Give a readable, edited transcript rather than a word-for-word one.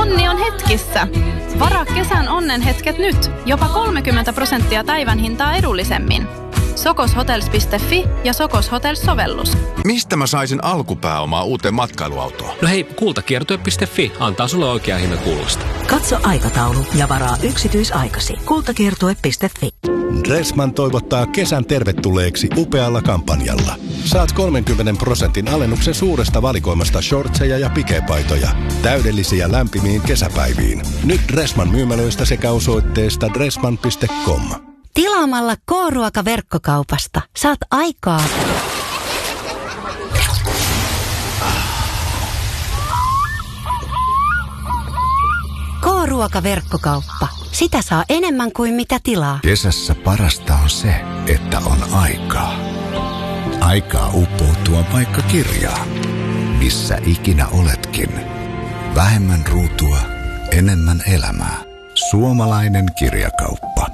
Onni on hetkissä. Varaa kesän onnenhetket nyt. Jopa 30% päivän hintaa edullisemmin. Sokoshotels.fi ja Sokos Hotels-sovellus. Mistä mä saisin alkupääomaa uuteen matkailuautoon? No hei, kultakiertue.fi antaa sulle oikea hinta kulusta. Katso aikataulu ja varaa yksityisaikasi. Kultakiertue.fi. Dressman toivottaa kesän tervetulleeksi upealla kampanjalla. Saat 30% alennuksen suuresta valikoimasta shortseja ja pikepaitoja. Täydellisiä lämpimiin kesäpäiviin. Nyt Dressman myymälöistä sekä osoitteesta dressman.com. Tilaamalla K-ruoka-verkkokaupasta saat aikaa. K-ruoka-verkkokauppa. Sitä saa enemmän kuin mitä tilaa. Kesässä parasta on se, että on aikaa. Aikaa uppoutua vaikka kirjaan. Missä ikinä oletkin. Vähemmän ruutua, enemmän elämää. Suomalainen kirjakauppa.